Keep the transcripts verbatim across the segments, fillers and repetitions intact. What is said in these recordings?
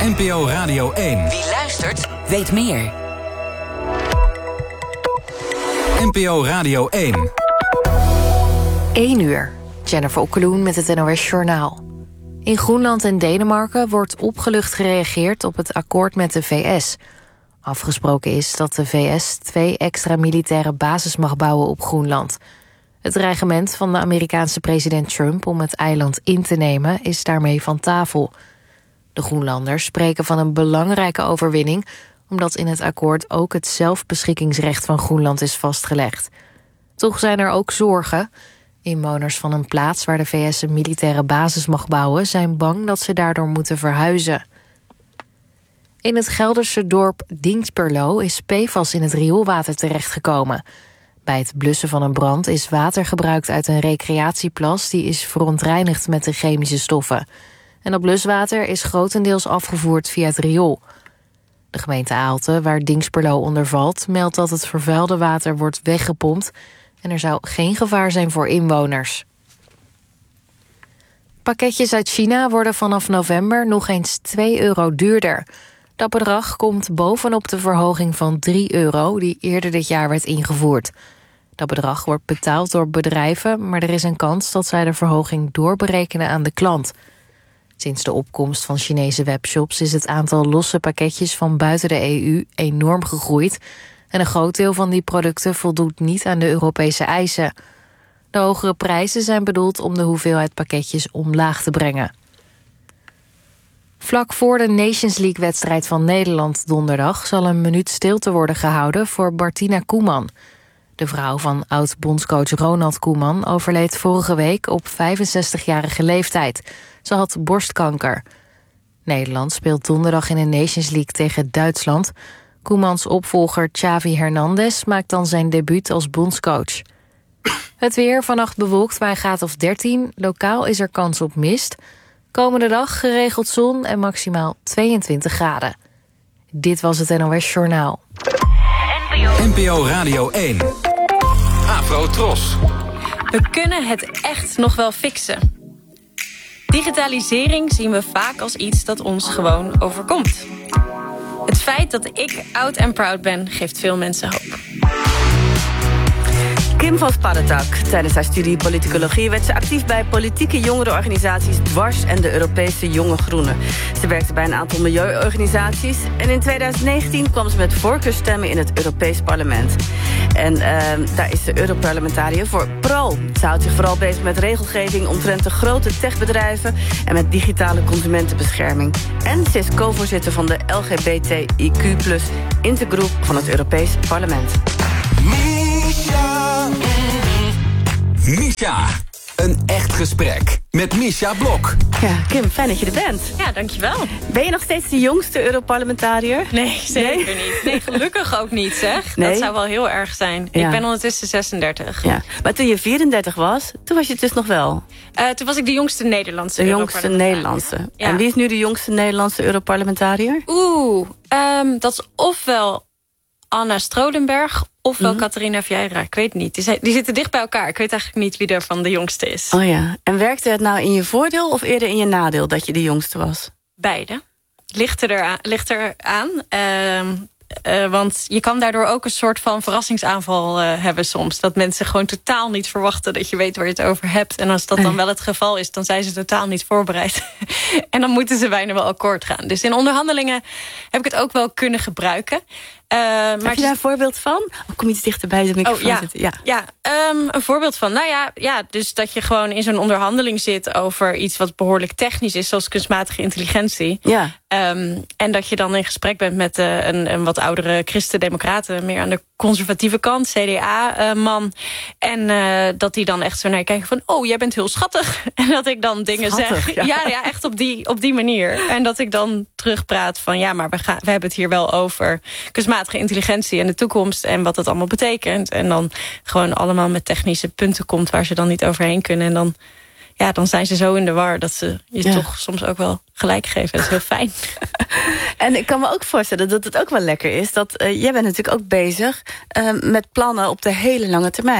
N P O Radio één. Wie luistert, weet meer. N P O Radio één. één uur. Jennifer Okkeloen met het N O S Journaal. In Groenland en Denemarken wordt opgelucht gereageerd op het akkoord met de V S. Afgesproken is dat de V S twee extra militaire bases mag bouwen op Groenland. Het dreigement van de Amerikaanse president Trump om het eiland in te nemen is daarmee van tafel. De Groenlanders spreken van een belangrijke overwinning, omdat in het akkoord ook het zelfbeschikkingsrecht van Groenland is vastgelegd. Toch zijn er ook zorgen. Inwoners van een plaats waar de V S een militaire basis mag bouwen zijn bang dat ze daardoor moeten verhuizen. In het Gelderse dorp Dinxperlo is P F A S in het rioolwater terechtgekomen. Bij het blussen van een brand is water gebruikt uit een recreatieplas die is verontreinigd met de chemische stoffen. En dat bluswater is grotendeels afgevoerd via het riool. De gemeente Aalten, waar Dinxperlo onder valt, meldt dat het vervuilde water wordt weggepompt en er zou geen gevaar zijn voor inwoners. Pakketjes uit China worden vanaf november nog eens twee euro duurder. Dat bedrag komt bovenop de verhoging van drie euro die eerder dit jaar werd ingevoerd. Dat bedrag wordt betaald door bedrijven, maar er is een kans dat zij de verhoging doorberekenen aan de klant. Sinds de opkomst van Chinese webshops is het aantal losse pakketjes van buiten de E U enorm gegroeid en een groot deel van die producten voldoet niet aan de Europese eisen. De hogere prijzen zijn bedoeld om de hoeveelheid pakketjes omlaag te brengen. Vlak voor de Nations League-wedstrijd van Nederland donderdag zal een minuut stilte worden gehouden voor Martina Koeman. De vrouw van oud-bondscoach Ronald Koeman overleed vorige week op vijfenzestigjarige leeftijd. Ze had borstkanker. Nederland speelt donderdag in de Nations League tegen Duitsland. Koemans opvolger Xavi Hernandez maakt dan zijn debuut als bondscoach. Het weer, vannacht bewolkt bij een graad of dertien. Lokaal is er kans op mist. Komende dag geregeld zon en maximaal tweeëntwintig graden. Dit was het N O S Journaal. N P O Radio één. Afro Tros. We kunnen het echt nog wel fixen. Digitalisering zien we vaak als iets dat ons gewoon overkomt. Het feit dat ik oud en proud ben, geeft veel mensen hoop. Kim van Sparretak. Tijdens haar studie politicologie werd ze actief bij politieke jongerenorganisaties Dwars en de Europese Jonge Groenen. Ze werkte bij een aantal milieuorganisaties en in tweeduizend negentien kwam ze met voorkeurstemmen in het Europees Parlement. En uh, daar is ze Europarlementariër voor Pro. Ze houdt zich vooral bezig met regelgeving omtrent de grote techbedrijven en met digitale consumentenbescherming. En ze is co-voorzitter van de L G B T I Q plus intergroep van het Europees Parlement. Misha. Een echt gesprek met Misha Blok. Ja, Kim, fijn dat je er bent. Ja, dankjewel. Ben je nog steeds de jongste Europarlementariër? Nee, zeker nee? niet. Nee, gelukkig ook niet, zeg. Nee? Dat zou wel heel erg zijn. Ja. Ik ben ondertussen zesendertig. Ja. Maar toen je vierendertig was, toen was je het dus nog wel? Uh, toen was ik de jongste Nederlandse De jongste Nederlandse. Ja. En wie is nu de jongste Nederlandse Europarlementariër? Oeh, um, dat is ofwel Anna Strolenberg ofwel mm-hmm. Catharina Vieira. Ik weet niet. Die, zijn, die zitten dicht bij elkaar. Ik weet eigenlijk niet wie er van de jongste is. Oh ja. En werkte het nou in je voordeel of eerder in je nadeel dat je de jongste was? Beide. Ligt er, aan, ligt er aan. Uh, uh, want je kan daardoor ook een soort van verrassingsaanval uh, hebben soms. Dat mensen gewoon totaal niet verwachten dat je weet waar je het over hebt. En als dat dan wel het geval is, dan zijn ze totaal niet voorbereid. En dan moeten ze bijna wel akkoord gaan. Dus in onderhandelingen heb ik het ook wel kunnen gebruiken. Uh, maar heb je daar een voorbeeld van? Of kom iets dichterbij de microfoon oh, ja. zitten? Ja, ja um, een voorbeeld van. Nou ja, ja, dus dat je gewoon in zo'n onderhandeling zit over iets wat behoorlijk technisch is, zoals kunstmatige intelligentie. Ja. Um, en dat je dan in gesprek bent met uh, een, een wat oudere christen-democraten, meer aan de conservatieve kant, C D A-man. Uh, en uh, dat die dan echt zo naar je kijken van, oh, jij bent heel schattig. En dat ik dan dingen schattig, zeg. Ja. ja, ja, echt op die, op die manier. En dat ik dan terugpraat van, ja, maar we, gaan, we hebben het hier wel over kunstmatige intelligentie en de toekomst en wat dat allemaal betekent. En dan gewoon allemaal met technische punten komt waar ze dan niet overheen kunnen. En dan, ja, dan zijn ze zo in de war dat ze je ja. toch soms ook wel gelijk geven. Dat is heel fijn. En ik kan me ook voorstellen dat het ook wel lekker is dat uh, jij bent natuurlijk ook bezig uh, met plannen op de hele lange termijn.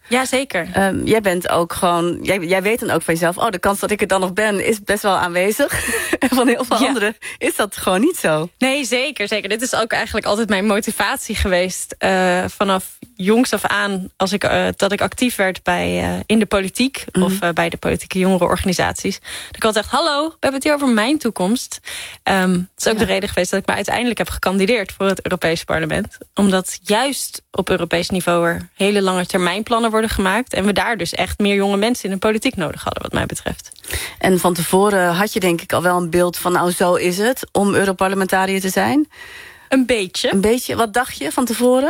Ja, zeker. Um, jij bent ook gewoon... Jij, jij weet dan ook van jezelf... oh, de kans dat ik er dan nog ben is best wel aanwezig. En van heel veel ja. anderen is dat gewoon niet zo. Nee, zeker, zeker. Dit is ook eigenlijk altijd mijn motivatie geweest. Uh, vanaf jongs af aan, als ik, uh, dat ik actief werd bij, uh, in de politiek... Mm-hmm. of uh, bij de politieke jongerenorganisaties. Dat ik altijd dacht, hallo, we hebben het hier over mijn toekomst. Um, dat is ook ja. de reden geweest dat ik me uiteindelijk heb gekandideerd... voor het Europees Parlement. Omdat juist op Europees niveau er hele lange termijnplannen worden gemaakt... en we daar dus echt meer jonge mensen in de politiek nodig hadden, wat mij betreft. En van tevoren had je denk ik al wel een beeld van... nou, zo is het om Europarlementariër te zijn? Een beetje. Een beetje. Wat dacht je van tevoren?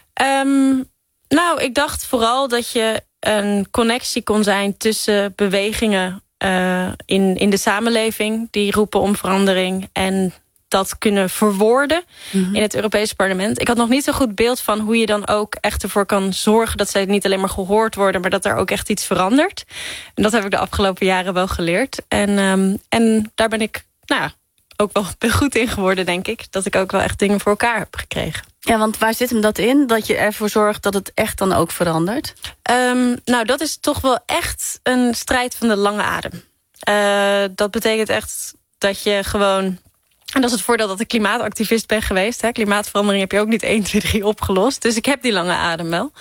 Um, nou, ik dacht vooral dat je een connectie kon zijn tussen bewegingen... Uh, in, in de samenleving die roepen om verandering... en dat kunnen verwoorden mm-hmm. in het Europese parlement. Ik had nog niet zo goed beeld van hoe je dan ook echt ervoor kan zorgen... dat zij niet alleen maar gehoord worden, maar dat er ook echt iets verandert. En dat heb ik de afgelopen jaren wel geleerd. En, um, en daar ben ik nou ja, ook wel goed in geworden, denk ik. Dat ik ook wel echt dingen voor elkaar heb gekregen. Ja, want waar zit hem dat in? Dat je ervoor zorgt dat het echt dan ook verandert? Um, nou, dat is toch wel echt een strijd van de lange adem. Uh, dat betekent echt dat je gewoon... En dat is het voordeel dat ik klimaatactivist ben geweest. Hè. Klimaatverandering heb je ook niet één, twee, drie opgelost. Dus ik heb die lange adem wel.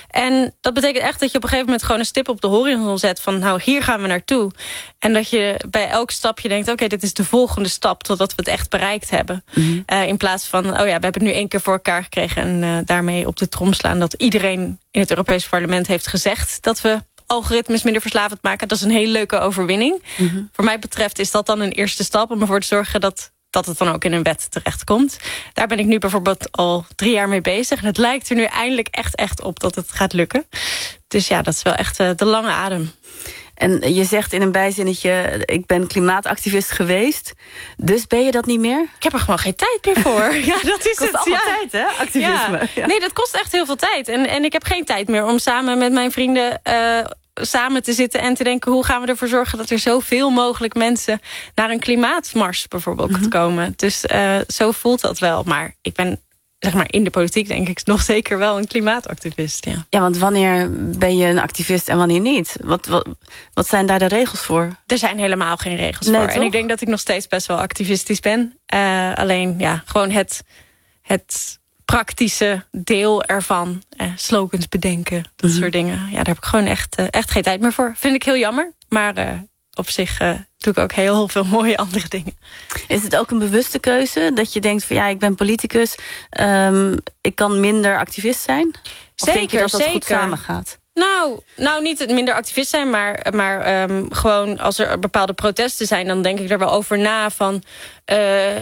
En dat betekent echt dat je op een gegeven moment... gewoon een stip op de horizon zet van... nou, hier gaan we naartoe. En dat je bij elk stapje denkt... oké, okay, dit is de volgende stap totdat we het echt bereikt hebben. Mm-hmm. Uh, in plaats van, oh ja, we hebben het nu één keer voor elkaar gekregen... en uh, daarmee op de trom slaan dat iedereen in het Europese parlement heeft gezegd... dat we algoritmes minder verslavend maken. Dat is een hele leuke overwinning. Mm-hmm. Voor mij betreft is dat dan een eerste stap... om ervoor te zorgen dat... dat het dan ook in een wet terechtkomt. Daar ben ik nu bijvoorbeeld al drie jaar mee bezig. En het lijkt er nu eindelijk echt, echt op dat het gaat lukken. Dus ja, dat is wel echt uh, de lange adem. En je zegt in een bijzinnetje... ik ben klimaatactivist geweest. Dus ben je dat niet meer? Ik heb er gewoon geen tijd meer voor. Ja, dat is kost het. allemaal ja. tijd, hè? Activisme. Ja. Ja. Nee, dat kost echt heel veel tijd. En, en ik heb geen tijd meer om samen met mijn vrienden... Uh, samen te zitten en te denken... hoe gaan we ervoor zorgen dat er zoveel mogelijk mensen... naar een klimaatmars bijvoorbeeld mm-hmm. komen. Dus uh, zo voelt dat wel. Maar ik ben, zeg maar, in de politiek denk ik... nog zeker wel een klimaatactivist. Ja, ja, want wanneer ben je een activist en wanneer niet? Wat, wat, wat zijn daar de regels voor? Er zijn helemaal geen regels nee, voor. Toch? En ik denk dat ik nog steeds best wel activistisch ben. Uh, alleen, ja, gewoon het... het praktische deel ervan. Eh, slogans bedenken, dat mm-hmm. soort dingen. Ja, daar heb ik gewoon echt, uh, echt geen tijd meer voor. Vind ik heel jammer. Maar uh, op zich uh, doe ik ook heel veel mooie andere dingen. Is het ook een bewuste keuze? Dat je denkt van ja, ik ben politicus. Um, ik kan minder activist zijn? Of zeker, denk je dat dat zeker. goed samengaat? Nou, nou, niet het minder activist zijn, maar, maar um, gewoon als er bepaalde protesten zijn... dan denk ik er wel over na van... Uh,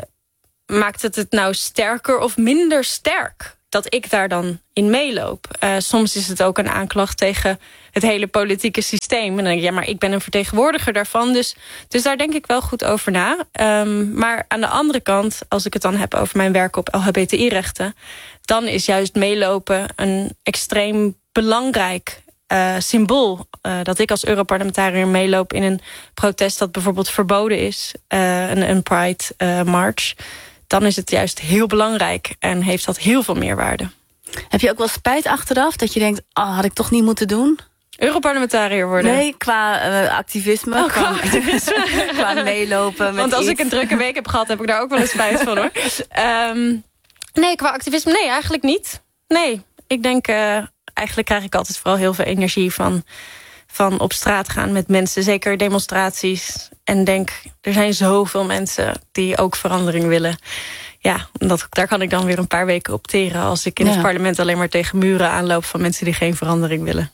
maakt het het nou sterker of minder sterk dat ik daar dan in meeloop? Uh, soms is het ook een aanklacht tegen het hele politieke systeem. En dan denk ik, ja, maar ik ben een vertegenwoordiger daarvan. Dus, dus daar denk ik wel goed over na. Um, maar aan de andere kant, als ik het dan heb over mijn werk op L H B T I-rechten... dan is juist meelopen een extreem belangrijk uh, symbool. Uh, dat ik als Europarlementariër meeloop in een protest dat bijvoorbeeld verboden is. Uh, een, een Pride uh, March... dan is het juist heel belangrijk en heeft dat heel veel meerwaarde. Heb je ook wel spijt achteraf dat je denkt... oh, had ik toch niet moeten doen? Europarlementariër worden? Nee, qua uh, activisme. Oh, qua qua, activisme. qua meelopen met Want als iets. ik een drukke week heb gehad... heb ik daar ook wel eens spijt van, hoor. Um, nee, qua activisme, nee, eigenlijk niet. Nee, ik denk... Uh, eigenlijk krijg ik altijd vooral heel veel energie van... van op straat gaan met mensen, zeker demonstraties. En denk, er zijn zoveel mensen die ook verandering willen. Ja, dat, daar kan ik dan weer een paar weken op teren... als ik in ja. het parlement alleen maar tegen muren aanloop... van mensen die geen verandering willen.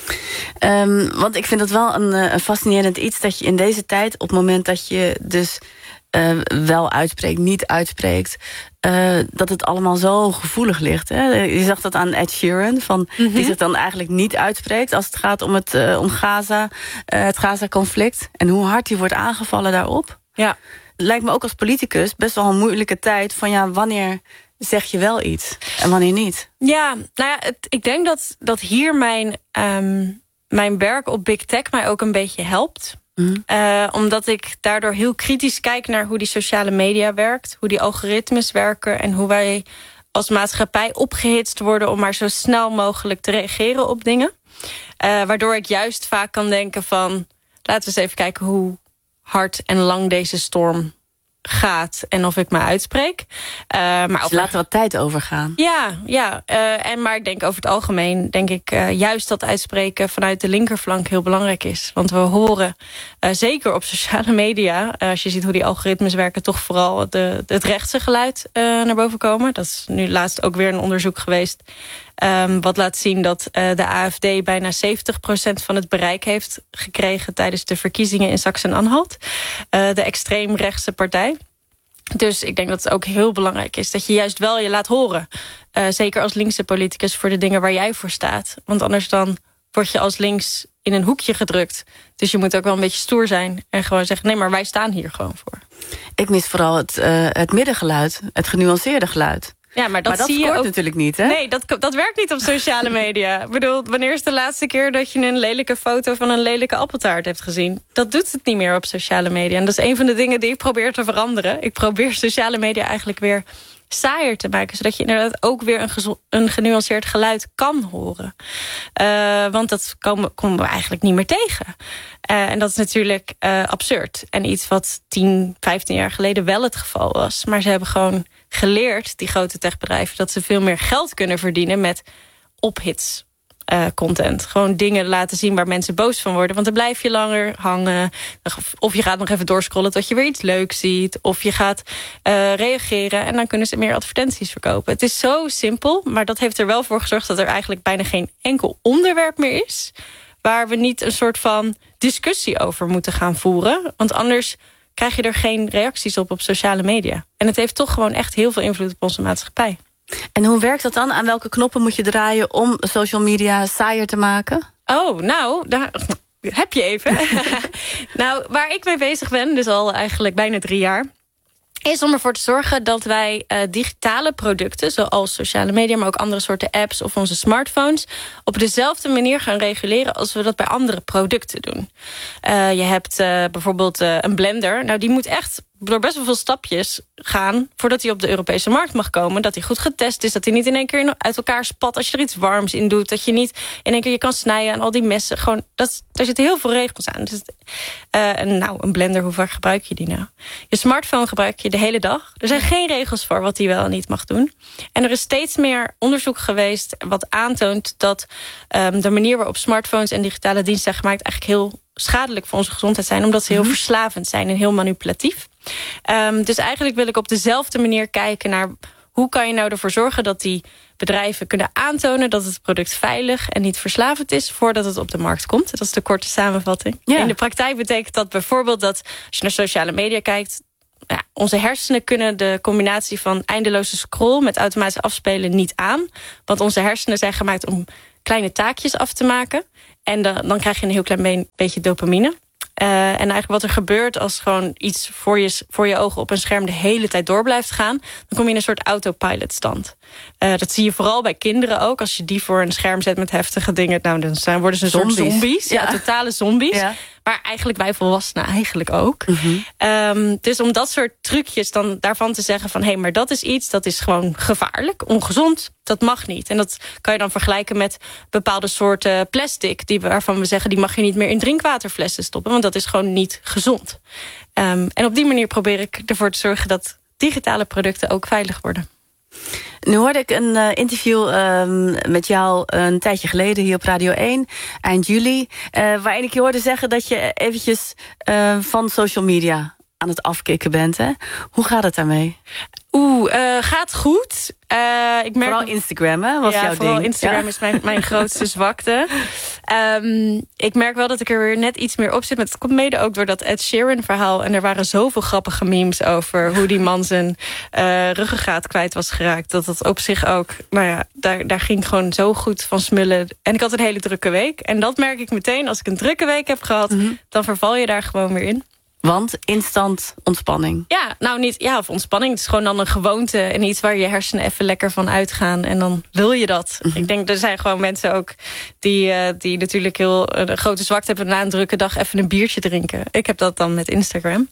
Um, want ik vind het wel een, een fascinerend iets... dat je in deze tijd, op het moment dat je dus... Uh, wel uitspreekt, niet uitspreekt... Uh, dat het allemaal zo gevoelig ligt. Hè? Je zag dat aan Ed Sheeran, van, mm-hmm. die zich dan eigenlijk niet uitspreekt... als het gaat om het uh, om Gaza, uh, het Gaza-conflict... en hoe hard die wordt aangevallen daarop. Ja. Het lijkt me ook als politicus best wel een moeilijke tijd... van ja, wanneer zeg je wel iets en wanneer niet? Ja, nou ja, het, ik denk dat, dat hier mijn, um, mijn werk op Big Tech... mij ook een beetje helpt... Mm. Uh, omdat ik daardoor heel kritisch kijk naar hoe die sociale media werkt... hoe die algoritmes werken en hoe wij als maatschappij opgehitst worden... om maar zo snel mogelijk te reageren op dingen. Uh, waardoor ik juist vaak kan denken van, laten we eens even kijken hoe hard en lang deze storm gaat en of ik me uitspreek. Uh, maar dus over... laat er wat tijd over gaan. Ja, ja. Uh, en, maar ik denk over het algemeen, denk ik uh, juist dat uitspreken vanuit de linkerflank heel belangrijk is. Want we horen, uh, zeker op sociale media, uh, als je ziet hoe die algoritmes werken, toch vooral de, het rechtse geluid uh, naar boven komen. Dat is nu laatst ook weer een onderzoek geweest, Um, wat laat zien dat uh, de A F D bijna zeventig procent van het bereik heeft gekregen tijdens de verkiezingen in Sachsen-Anhalt. Uh, de extreemrechtse partij. Dus ik denk dat het ook heel belangrijk is dat je juist wel je laat horen. Uh, zeker als linkse politicus voor de dingen waar jij voor staat. Want anders dan word je als links in een hoekje gedrukt. Dus je moet ook wel een beetje stoer zijn en gewoon zeggen, nee, maar wij staan hier gewoon voor. Ik mis vooral het, uh, het middengeluid, het genuanceerde geluid. Ja, maar dat, maar dat zie je ook natuurlijk niet, hè? Nee, dat, dat werkt niet op sociale media. Ik bedoel, wanneer is de laatste keer dat je een lelijke foto van een lelijke appeltaart hebt gezien? Dat doet het niet meer op sociale media. En dat is een van de dingen die ik probeer te veranderen. Ik probeer sociale media eigenlijk weer saaier te maken, zodat je inderdaad ook weer een, gezo- een genuanceerd geluid kan horen. Uh, want dat komen, komen we eigenlijk niet meer tegen. Uh, en dat is natuurlijk uh, absurd. En iets wat tien, vijftien jaar geleden wel het geval was. Maar ze hebben gewoon geleerd, die grote techbedrijven, dat ze veel meer geld kunnen verdienen met ophits. Uh, content. Gewoon dingen laten zien waar mensen boos van worden. Want dan blijf je langer hangen. Of je gaat nog even doorscrollen tot je weer iets leuks ziet. Of je gaat uh, reageren en dan kunnen ze meer advertenties verkopen. Het is zo simpel, maar dat heeft er wel voor gezorgd dat er eigenlijk bijna geen enkel onderwerp meer is waar we niet een soort van discussie over moeten gaan voeren. Want anders krijg je er geen reacties op op sociale media. En het heeft toch gewoon echt heel veel invloed op onze maatschappij. En hoe werkt dat dan? Aan welke knoppen moet je draaien om social media saaier te maken? Oh, nou, daar heb je even. Nou, waar ik mee bezig ben, dus al eigenlijk bijna drie jaar, is om ervoor te zorgen dat wij uh, digitale producten, zoals sociale media, maar ook andere soorten apps of onze smartphones, op dezelfde manier gaan reguleren als we dat bij andere producten doen. Uh, je hebt uh, bijvoorbeeld uh, een blender. Nou, die moet echt door best wel veel stapjes gaan voordat hij op de Europese markt mag komen. Dat hij goed getest is, dat hij niet in één keer uit elkaar spat als je er iets warms in doet. Dat je niet in één keer je kan snijden aan al die messen. Gewoon, dat, daar zitten heel veel regels aan. Dus, uh, en nou, een blender, hoe vaak gebruik je die nou? Je smartphone gebruik je de hele dag. Er zijn geen regels voor wat hij wel en niet mag doen. En er is steeds meer onderzoek geweest wat aantoont dat um, de manier waarop smartphones en digitale diensten zijn gemaakt eigenlijk heel schadelijk voor onze gezondheid zijn, omdat ze heel mm-hmm. verslavend zijn en heel manipulatief. Um, dus eigenlijk wil ik op dezelfde manier kijken naar hoe kan je nou ervoor zorgen dat die bedrijven kunnen aantonen dat het product veilig en niet verslavend is voordat het op de markt komt. Dat is de korte samenvatting. Ja. In de praktijk betekent dat bijvoorbeeld dat als je naar sociale media kijkt, ja, onze hersenen kunnen de combinatie van eindeloze scroll met automatisch afspelen niet aan. Want onze hersenen zijn gemaakt om kleine taakjes af te maken. En dan, dan krijg je een heel klein beetje dopamine. Uh, en eigenlijk wat er gebeurt als gewoon iets voor je, voor je ogen op een scherm de hele tijd door blijft gaan, dan kom je in een soort autopilot stand. Uh, dat zie je vooral bij kinderen ook. Als je die voor een scherm zet met heftige dingen, nou, dan zijn, worden ze een zombies. soort zombies. Ja, ja, totale zombies. Ja. Maar eigenlijk wij volwassenen eigenlijk ook. Mm-hmm. Um, dus om dat soort trucjes dan daarvan te zeggen van hé, hey, maar dat is iets, dat is gewoon gevaarlijk, ongezond, dat mag niet. En dat kan je dan vergelijken met bepaalde soorten plastic die waarvan we zeggen die mag je niet meer in drinkwaterflessen stoppen, want dat is gewoon niet gezond. Um, en op die manier probeer ik ervoor te zorgen dat digitale producten ook veilig worden. Nu hoorde ik een uh, interview uh, met jou een tijdje geleden hier op Radio één, eind juli, uh, waarin ik je hoorde zeggen dat je eventjes uh, van social media aan het afkicken bent. Hè? Hoe gaat het daarmee? Oeh, uh, gaat goed. Uh, ik merk vooral Instagram, hè? Was ja, jouw vooral ding. Instagram ja. is mijn, mijn grootste zwakte. Um, ik merk wel dat ik er weer net iets meer op zit. Maar het komt mede ook door dat Ed Sheeran verhaal. En er waren zoveel grappige memes over hoe die man zijn uh, ruggengraat kwijt was geraakt. Dat dat op zich ook, nou ja, daar, daar ging gewoon zo goed van smullen. En ik had een hele drukke week. En dat merk ik meteen. Als ik een drukke week heb gehad, mm-hmm. dan verval je daar gewoon weer in. Want instant ontspanning. Ja, nou niet, ja, of ontspanning. Het is gewoon dan een gewoonte en iets waar je hersenen even lekker van uitgaan. En dan wil je dat. Mm-hmm. Ik denk, er zijn gewoon mensen ook die, uh, die natuurlijk heel uh, grote zwakte hebben na een drukke dag even een biertje drinken. Ik heb dat dan met Instagram.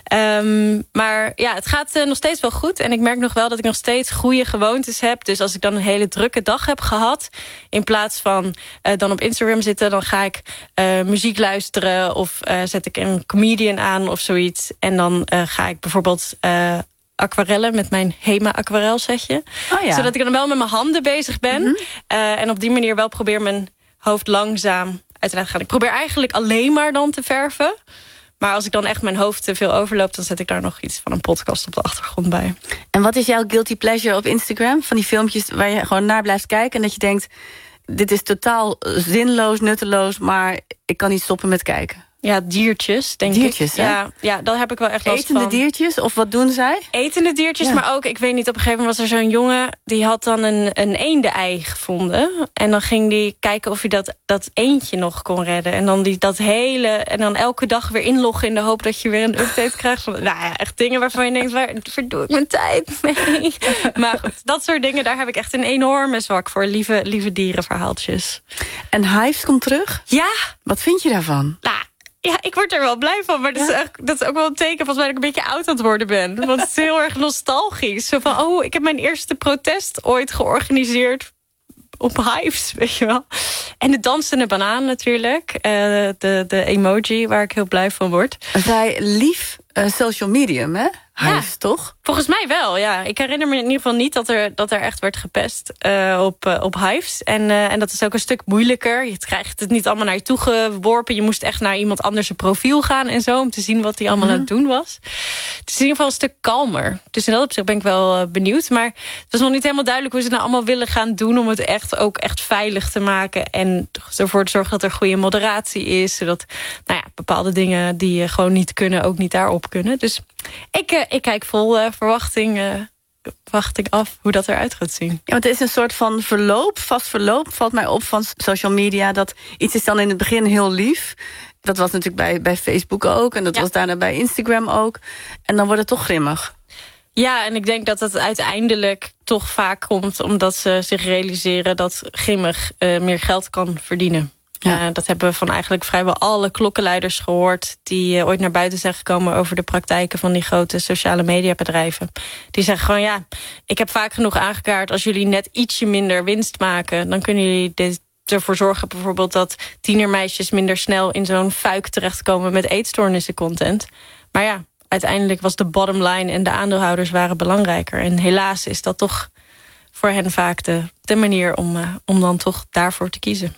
Um, maar ja, het gaat uh, nog steeds wel goed. En ik merk nog wel dat ik nog steeds goede gewoontes heb. Dus als ik dan een hele drukke dag heb gehad, in plaats van uh, dan op Instagram zitten, dan ga ik uh, muziek luisteren of uh, zet ik een comedian aan of zoiets. En dan uh, ga ik bijvoorbeeld uh, aquarellen met mijn Hema aquarelsetje. Oh ja. Zodat ik dan wel met mijn handen bezig ben. Mm-hmm. Uh, en op die manier wel probeer mijn hoofd langzaam uit te laten gaan. Ik probeer eigenlijk alleen maar dan te verven. Maar als ik dan echt mijn hoofd te veel overloop, dan zet ik daar nog iets van een podcast op de achtergrond bij. En wat is jouw guilty pleasure op Instagram? Van die filmpjes waar je gewoon naar blijft kijken en dat je denkt, dit is totaal zinloos, nutteloos, maar ik kan niet stoppen met kijken. Ja, diertjes, denk diertjes, ik. Hè? Ja, ja, daar heb ik wel echt last Etende van. Etende diertjes? Of wat doen zij? Etende diertjes, ja. Maar ook, ik weet niet, op een gegeven moment was er zo'n jongen, die had dan een, een eenden-ei gevonden. En dan ging die kijken of hij dat, dat eendje nog kon redden. En dan die, dat hele, en dan elke dag weer inloggen in de hoop dat je weer een update krijgt. Van, nou ja, echt dingen waarvan je denkt, waar verdoe ik mijn tijd mee? Maar goed, dat soort dingen, daar heb ik echt een enorme zwak voor. Lieve, lieve dierenverhaaltjes. En Hives komt terug? Ja. Wat vind je daarvan? Nou, ja, ik word er wel blij van, maar dat, ja. is, echt, dat is ook wel een teken volgens mij dat ik een beetje oud aan het worden ben. Want het is heel erg nostalgisch. Zo van, oh, ik heb mijn eerste protest ooit georganiseerd op Hives, weet je wel. En de dansende banaan natuurlijk. Uh, de, de emoji waar ik heel blij van word. Zij lief uh, social medium, hè? Hives, ja, toch? Volgens mij wel, ja. Ik herinner me in ieder geval niet dat er, dat er echt werd gepest uh, op, uh, op Hives. En, uh, en dat is ook een stuk moeilijker. Je krijgt het niet allemaal naar je toe geworpen. Je moest echt naar iemand anders zijn profiel gaan en zo, om te zien wat hij allemaal mm-hmm. aan het doen was. Het is in ieder geval een stuk kalmer. Dus in dat opzicht ben ik wel uh, benieuwd. Maar het was nog niet helemaal duidelijk hoe ze het nou allemaal willen gaan doen om het echt ook echt veilig te maken. En ervoor te zorgen dat er goede moderatie is. Zodat nou ja, bepaalde dingen die uh, gewoon niet kunnen, ook niet daarop kunnen. Dus ik, uh, ik kijk vol uh, verwachting, uh, verwachting af hoe dat eruit gaat zien. Ja, want het is een soort van verloop, vast verloop, valt mij op van social media. Dat iets is dan in het begin heel lief. Dat was natuurlijk bij, bij Facebook ook. En dat ja. was daarna bij Instagram ook. En dan wordt het toch grimmig. Ja, en ik denk dat het uiteindelijk toch vaak komt omdat ze zich realiseren dat grimmig uh, meer geld kan verdienen. Ja. Uh, dat hebben we van eigenlijk vrijwel alle klokkenluiders gehoord die uh, ooit naar buiten zijn gekomen over de praktijken van die grote sociale mediabedrijven. Die zeggen gewoon, ja, ik heb vaak genoeg aangekaart, als jullie net ietsje minder winst maken, dan kunnen jullie dit ervoor zorgen bijvoorbeeld dat tienermeisjes minder snel in zo'n fuik terechtkomen met eetstoornissen content. Maar ja, uiteindelijk was de bottom line en de aandeelhouders waren belangrijker. En helaas is dat toch voor hen vaak de, de manier om, uh, om dan toch daarvoor te kiezen.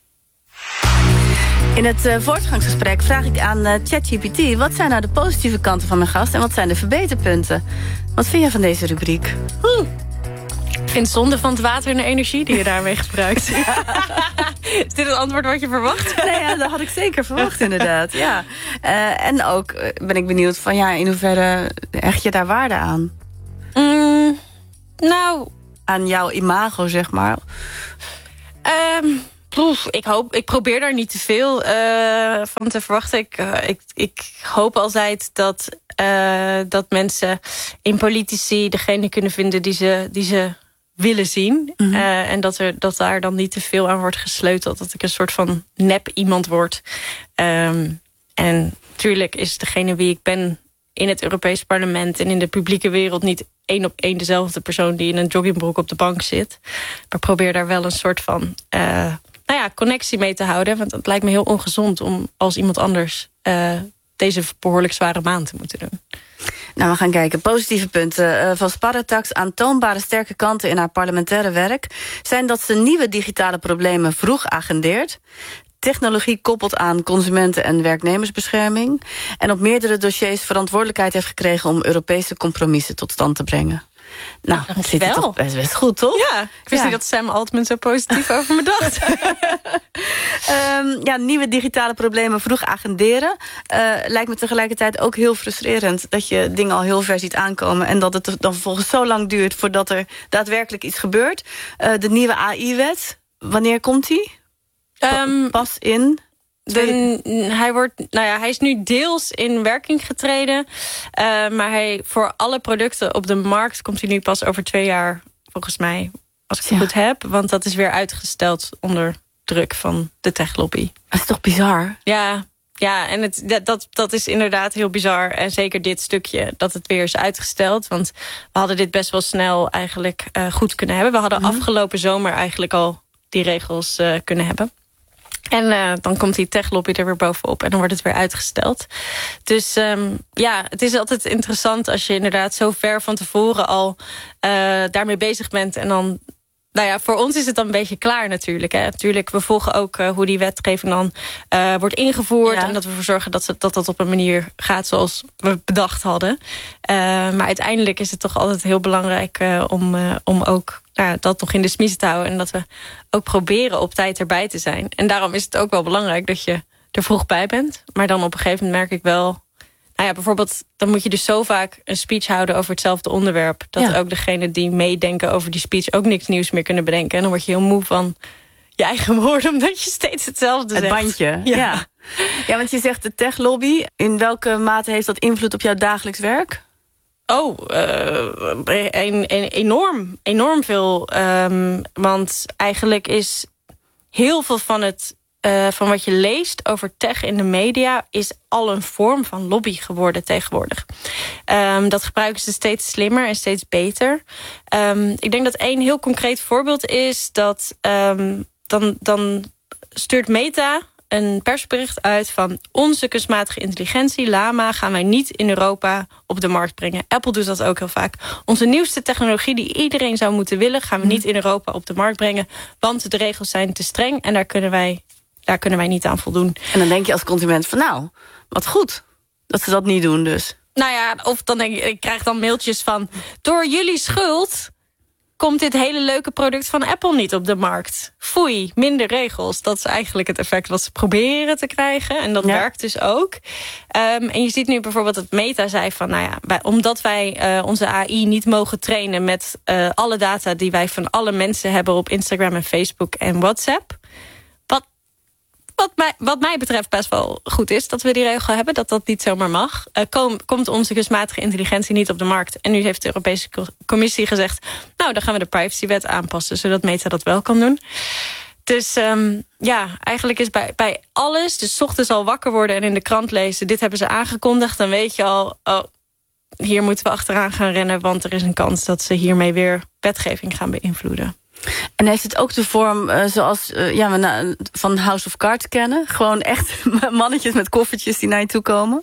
In het uh, voortgangsgesprek vraag ik aan uh, ChatGPT, wat zijn nou de positieve kanten van mijn gast en wat zijn de verbeterpunten? Wat vind je van deze rubriek? Hm. Ik vind het zonde van het water en de energie die je daarmee gebruikt. Is dit het antwoord wat je verwacht? Nee, ja, dat had ik zeker verwacht inderdaad. Ja. Uh, en ook uh, ben ik benieuwd van ja, in hoeverre hecht je daar waarde aan? Mm, nou, aan jouw imago, zeg maar. Um, Oef, ik, hoop, ik probeer daar niet te veel uh, van te verwachten. Ik, uh, ik, ik hoop altijd dat, uh, dat mensen in politici degene kunnen vinden die ze, die ze willen zien. Mm-hmm. Uh, en dat, er, dat daar dan niet te veel aan wordt gesleuteld. Dat ik een soort van nep iemand word. Um, en natuurlijk is degene wie ik ben in het Europees Parlement en in de publieke wereld niet één op één dezelfde persoon die in een joggingbroek op de bank zit. Maar probeer daar wel een soort van Uh, nou ja, connectie mee te houden. Want het lijkt me heel ongezond om als iemand anders uh, deze behoorlijk zware maand te moeten doen. Nou, we gaan kijken. Positieve punten uh, van Sparratax. Aantoonbare sterke kanten in haar parlementaire werk zijn dat ze nieuwe digitale problemen vroeg agendeert. Technologie koppelt aan consumenten- en werknemersbescherming. En op meerdere dossiers verantwoordelijkheid heeft gekregen om Europese compromissen tot stand te brengen. Nou, dat zit toch best, best goed, toch? Ja, ik wist ja. niet dat Sam Altman zo positief over me dacht. um, ja, nieuwe digitale problemen vroeg agenderen. Uh, lijkt me tegelijkertijd ook heel frustrerend dat je dingen al heel ver ziet aankomen en dat het dan vervolgens zo lang duurt voordat er daadwerkelijk iets gebeurt. Uh, de nieuwe A I-wet, wanneer komt die? Um, Pas in De, hij, wordt, nou ja, hij is nu deels in werking getreden. Uh, maar hij, voor alle producten op de markt komt hij nu pas over twee jaar, volgens mij, als ik het ja. goed heb. Want dat is weer uitgesteld onder druk van de techlobby. Dat is toch bizar? Ja, ja en het, dat, dat, dat is inderdaad heel bizar. En zeker dit stukje, dat het weer is uitgesteld. Want we hadden dit best wel snel eigenlijk uh, goed kunnen hebben. We hadden mm-hmm. afgelopen zomer eigenlijk al die regels uh, kunnen hebben. En uh, dan komt die techlobby er weer bovenop en dan wordt het weer uitgesteld. Dus um, ja, het is altijd interessant als je inderdaad zo ver van tevoren al uh, daarmee bezig bent. En dan, nou ja, voor ons is het dan een beetje klaar natuurlijk. Hè. Natuurlijk, we volgen ook uh, hoe die wetgeving dan uh, wordt ingevoerd. Ja. En dat we ervoor zorgen dat, ze, dat dat op een manier gaat zoals we bedacht hadden. Uh, maar uiteindelijk is het toch altijd heel belangrijk uh, om, uh, om ook... Nou, dat nog in de smiezen te houden. En dat we ook proberen op tijd erbij te zijn. En daarom is het ook wel belangrijk dat je er vroeg bij bent. Maar dan op een gegeven moment merk ik wel... Nou ja, bijvoorbeeld, dan moet je dus zo vaak een speech houden over hetzelfde onderwerp. Dat ja. ook degenen die meedenken over die speech ook niks nieuws meer kunnen bedenken. En dan word je heel moe van je eigen woorden, omdat je steeds hetzelfde het zegt. Het bandje, ja. ja. Ja, want je zegt de techlobby. In welke mate heeft dat invloed op jouw dagelijks werk? Oh, uh, een, een, enorm. Enorm veel. Um, want eigenlijk is heel veel van, het, uh, van wat je leest over tech in de media... is al een vorm van lobby geworden tegenwoordig. Um, dat gebruiken ze steeds slimmer en steeds beter. Um, ik denk dat één heel concreet voorbeeld is... dat um, dan, dan stuurt Meta... een persbericht uit van onze kunstmatige intelligentie, Llama, gaan wij niet in Europa op de markt brengen. Apple doet dat ook heel vaak. Onze nieuwste technologie die iedereen zou moeten willen, gaan we niet in Europa op de markt brengen, want de regels zijn te streng en daar kunnen wij, daar kunnen wij niet aan voldoen. En dan denk je als consument van nou, wat goed dat ze dat niet doen dus. Nou ja, of dan denk ik, ik krijg dan mailtjes van door jullie schuld komt dit hele leuke product van Apple niet op de markt. Foei, minder regels. Dat is eigenlijk het effect wat ze proberen te krijgen. En dat ja. werkt dus ook. Um, en je ziet nu bijvoorbeeld dat Meta zei van... nou ja, wij, omdat wij uh, onze A I niet mogen trainen... met uh, alle data die wij van alle mensen hebben... op Instagram en Facebook en WhatsApp... Wat mij, wat mij betreft best wel goed is dat we die regel hebben. Dat dat niet zomaar mag. Uh, kom, komt onze kunstmatige intelligentie niet op de markt. En nu heeft de Europese Commissie gezegd... nou, dan gaan we de privacywet aanpassen... zodat Meta dat wel kan doen. Dus um, ja, eigenlijk is bij, bij alles... dus 's ochtends al wakker worden en in de krant lezen... dit hebben ze aangekondigd, dan weet je al... oh, hier moeten we achteraan gaan rennen... want er is een kans dat ze hiermee weer wetgeving gaan beïnvloeden. En heeft het ook de vorm uh, zoals uh, ja, we na, van House of Cards kennen? Gewoon echt mannetjes met koffertjes die naar je toe komen?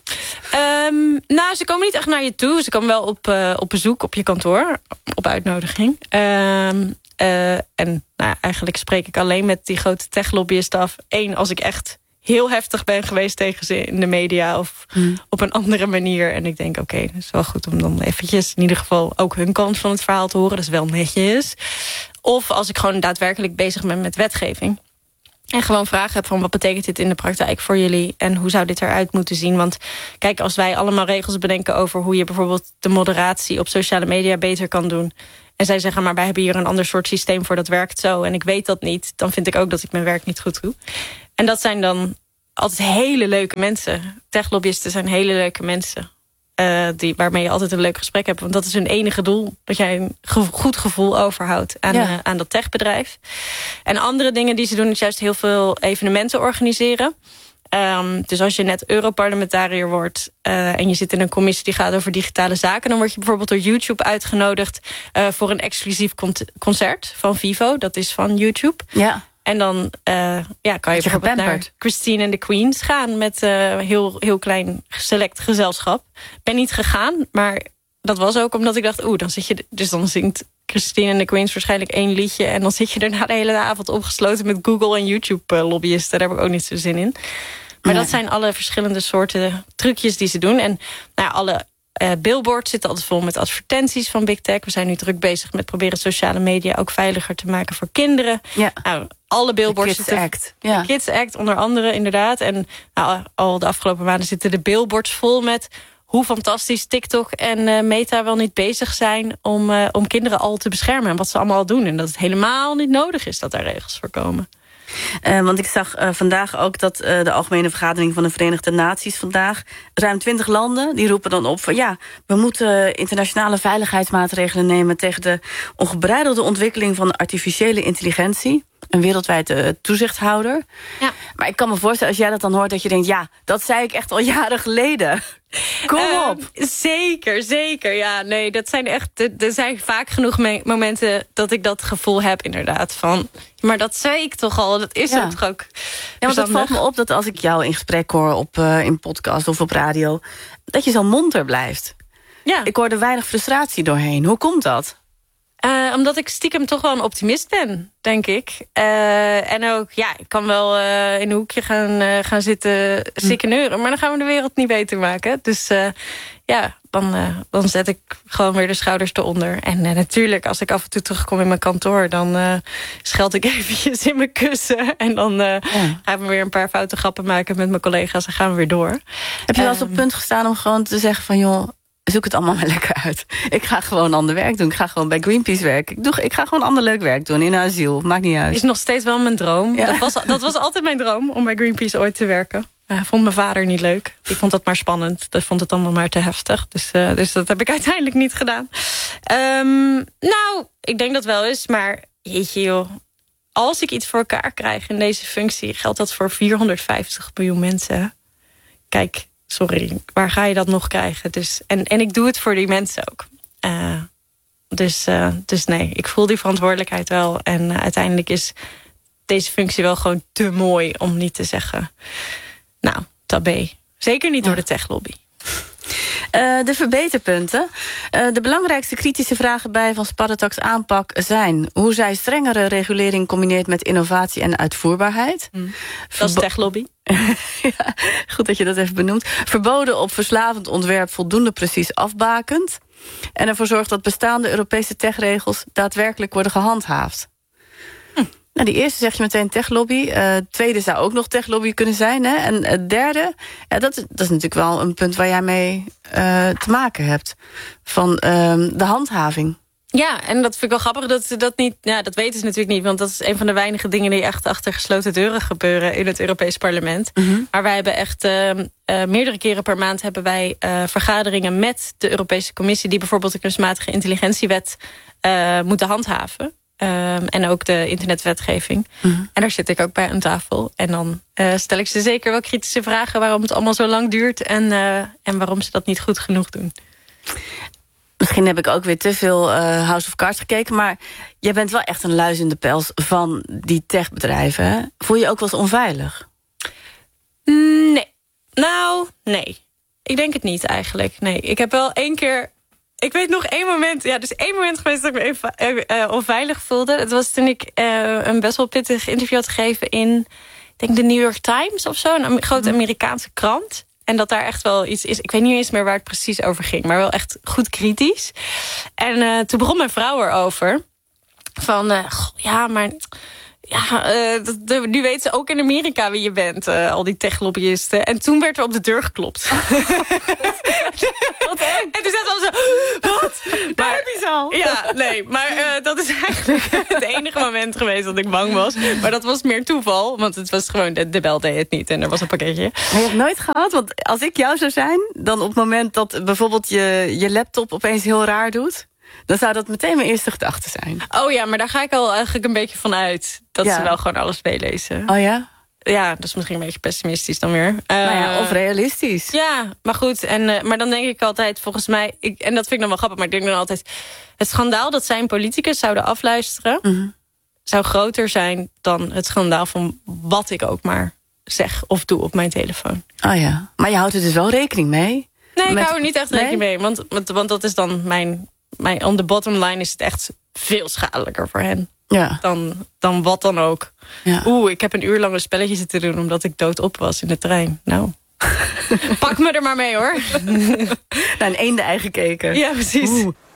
Um, nou, ze komen niet echt naar je toe. Ze komen wel op, uh, op bezoek op je kantoor, op uitnodiging. Um, uh, en nou, eigenlijk spreek ik alleen met die grote techlobbyisten af. Eén, als ik echt heel heftig ben geweest tegen ze in de media... of hmm. op een andere manier. En ik denk, oké, okay, het is wel goed om dan eventjes... in ieder geval ook hun kant van het verhaal te horen. Dat is wel netjes. Of als ik gewoon daadwerkelijk bezig ben met wetgeving. En gewoon vragen heb van wat betekent dit in de praktijk voor jullie... en hoe zou dit eruit moeten zien? Want kijk, als wij allemaal regels bedenken over... hoe je bijvoorbeeld de moderatie op sociale media beter kan doen... en zij zeggen, maar wij hebben hier een ander soort systeem voor... dat werkt zo en ik weet dat niet... dan vind ik ook dat ik mijn werk niet goed doe. En dat zijn dan altijd hele leuke mensen. Techlobbyisten zijn hele leuke mensen... Uh, die, waarmee je altijd een leuk gesprek hebt. Want dat is hun enige doel. Dat jij een ge- goed gevoel overhoudt aan, ja. uh, aan dat techbedrijf. En andere dingen die ze doen is juist heel veel evenementen organiseren. Um, dus als je net Europarlementariër wordt... Uh, en je zit in een commissie die gaat over digitale zaken... dan word je bijvoorbeeld door YouTube uitgenodigd... Uh, voor een exclusief con- concert van Vivo. Dat is van YouTube. Ja. En dan uh, ja, kan je, je bijvoorbeeld naar Christine and the Queens gaan... met uh, heel, heel klein select gezelschap. Ben niet gegaan, maar dat was ook omdat ik dacht... oeh, dan zit je... Dus dan zingt Christine and the Queens waarschijnlijk één liedje... en dan zit je daarna de hele avond opgesloten... met Google en YouTube-lobbyisten. Daar heb ik ook niet zo zin in. Maar nee. Dat zijn alle verschillende soorten trucjes die ze doen. En nou ja, alle... Uh, billboards zitten altijd vol met advertenties van Big Tech. We zijn nu druk bezig met proberen sociale media... ook veiliger te maken voor kinderen. Ja. Nou, alle billboards de Kids zitten... Act. Ja. De Kids Act onder andere, inderdaad. En nou, al de afgelopen maanden zitten de billboards vol met... hoe fantastisch TikTok en uh, Meta wel niet bezig zijn... Om, uh, om kinderen al te beschermen en wat ze allemaal al doen. En dat het helemaal niet nodig is dat daar regels voor komen. Uh, want ik zag uh, vandaag ook dat uh, de Algemene Vergadering van de Verenigde Naties vandaag, ruim twintig landen, die roepen dan op van ja, we moeten internationale veiligheidsmaatregelen nemen tegen de ongebreidelde ontwikkeling van artificiële intelligentie. Een wereldwijd uh, toezichthouder. Ja. Maar ik kan me voorstellen, als jij dat dan hoort, dat je denkt, ja, dat zei ik echt al jaren geleden. Kom op. Uh, zeker, zeker. Ja, nee, dat zijn echt. Er zijn vaak genoeg me- momenten dat ik dat gevoel heb, inderdaad. Van, maar dat zei ik toch al, dat is ja. het toch ook. Ja, want het valt me op dat als ik jou in gesprek hoor op uh, in podcast of op radio, dat je zo monter blijft. Ja. Ik hoor er weinig frustratie doorheen. Hoe komt dat? Uh, omdat ik stiekem toch wel een optimist ben, denk ik. Uh, en ook, ja, ik kan wel uh, in een hoekje gaan, uh, gaan zitten sikkeneuren, maar dan gaan we de wereld niet beter maken. Dus uh, ja, dan, uh, dan zet ik gewoon weer de schouders eronder. En uh, natuurlijk, als ik af en toe terugkom in mijn kantoor, dan uh, scheld ik eventjes in mijn kussen. En dan uh, ja. gaan we weer een paar foute grappen maken met mijn collega's en gaan we weer door. Heb je wel eens op het punt gestaan om gewoon te zeggen van, joh, zoek het allemaal maar lekker uit. Ik ga gewoon ander werk doen. Ik ga gewoon bij Greenpeace werken. Ik, doe, ik ga gewoon ander leuk werk doen in een asiel. Maakt niet uit. Is nog steeds wel mijn droom. Ja. Dat, was, dat was altijd mijn droom, om bij Greenpeace ooit te werken. Uh, vond mijn vader niet leuk. Die vond dat maar spannend. Dat vond het allemaal maar te heftig. Dus, uh, dus dat heb ik uiteindelijk niet gedaan. Um, nou, ik denk dat wel eens. Maar jeetje joh. Als ik iets voor elkaar krijg in deze functie, geldt dat voor vierhonderdvijftig miljoen mensen. Kijk, sorry, waar ga je dat nog krijgen? Dus, en, en ik doe het voor die mensen ook. Uh, dus, uh, dus nee, ik voel die verantwoordelijkheid wel. En uh, uiteindelijk is deze functie wel gewoon te mooi om niet te zeggen, nou, tabé. Zeker niet ja. door de techlobby. Uh, de verbeterpunten. Uh, de belangrijkste kritische vragen bij Van Sparretax aanpak zijn hoe zij strengere regulering combineert met innovatie en uitvoerbaarheid. Mm. Dat is techlobby. Ja, goed dat je dat even benoemt. Verboden op verslavend ontwerp voldoende precies afbakend. En ervoor zorgt dat bestaande Europese techregels daadwerkelijk worden gehandhaafd. Hm. Nou, die eerste zeg je meteen techlobby. Uh, tweede zou ook nog techlobby kunnen zijn. Hè? En het derde, ja, dat, dat is natuurlijk wel een punt waar jij mee uh, te maken hebt. Van uh, de handhaving. Ja, en dat vind ik wel grappig dat ze dat niet. Ja, dat weten ze natuurlijk niet, want dat is een van de weinige dingen die echt achter gesloten deuren gebeuren in het Europees Parlement. Mm-hmm. Maar wij hebben echt uh, uh, meerdere keren per maand hebben wij uh, vergaderingen met de Europese Commissie die bijvoorbeeld de kunstmatige intelligentiewet uh, moeten handhaven. Um, en ook de internetwetgeving. Mm-hmm. En daar zit ik ook bij aan tafel. En dan uh, stel ik ze zeker wel kritische vragen waarom het allemaal zo lang duurt en, uh, en waarom ze dat niet goed genoeg doen. Misschien heb ik ook weer te veel uh, House of Cards gekeken, maar jij bent wel echt een luis in de pels van die techbedrijven. Hè? Voel je je ook wel eens onveilig? Nee. Nou, nee. Ik denk het niet eigenlijk. Nee, ik heb wel één keer. Ik weet nog één moment, ja, dus één moment geweest dat ik me even uh, onveilig voelde. Het was toen ik uh, een best wel pittig interview had gegeven in, ik denk de New York Times of zo, een grote Amerikaanse krant. En dat daar echt wel iets is. Ik weet niet eens meer waar het precies over ging, maar wel echt goed kritisch. En uh, toen begon mijn vrouw erover. Van, uh, goh, ja, maar ja, uh, de, nu weten ze ook in Amerika wie je bent, uh, al die techlobbyisten. En toen werd er op de deur geklopt. Wat en toen zat al zo, wat? Daar heb je ze al. Ja, nee, maar uh, dat is eigenlijk het enige moment geweest dat ik bang was. Maar dat was meer toeval, want het was gewoon, de, de bel deed het niet en er was een pakketje. Maar je hebt nooit gehad, want als ik jou zou zijn, dan op het moment dat bijvoorbeeld je, je laptop opeens heel raar doet, dan zou dat meteen mijn eerste gedachte zijn. Oh ja, maar daar ga ik al eigenlijk een beetje van uit. Dat ja. ze wel gewoon alles meelezen. Oh ja? Ja, dat is misschien een beetje pessimistisch dan weer. Uh, nou ja, of realistisch. Ja, maar goed. En, uh, maar dan denk ik altijd, volgens mij, ik, en dat vind ik dan wel grappig, maar ik denk dan altijd, het schandaal dat zij een politicus zouden afluisteren, mm-hmm. zou groter zijn dan het schandaal van wat ik ook maar zeg of doe op mijn telefoon. Oh ja, maar je houdt er dus wel rekening mee? Nee, ik Met... hou er niet echt rekening nee? mee. Want, want, want dat is dan mijn, mijn... On the bottom line is het echt veel schadelijker voor hen. Ja. Dan, dan wat dan ook. Ja. Oeh, ik heb een uur lang een spelletje zitten doen omdat ik doodop was in de trein. Nou, pak me er maar mee hoor. Naar een eenden ei gekeken. Ja, precies. Oeh.